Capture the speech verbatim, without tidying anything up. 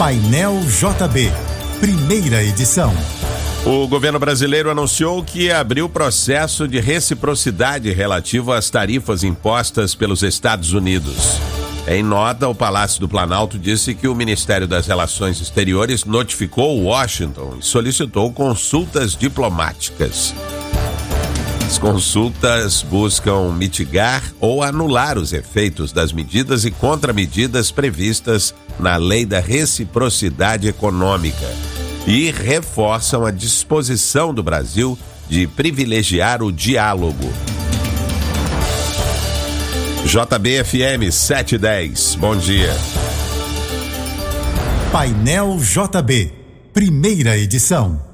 Painel J B, primeira edição. O governo brasileiro anunciou que abriu processo de reciprocidade relativo às tarifas impostas pelos Estados Unidos. Em nota, o Palácio do Planalto disse que o Ministério das Relações Exteriores notificou Washington e solicitou consultas diplomáticas. As consultas buscam mitigar ou anular os efeitos das medidas e contramedidas previstas na Lei da Reciprocidade Econômica e reforçam a disposição do Brasil de privilegiar o diálogo. J B F M setecentos e dez, bom dia. Painel J B, primeira edição.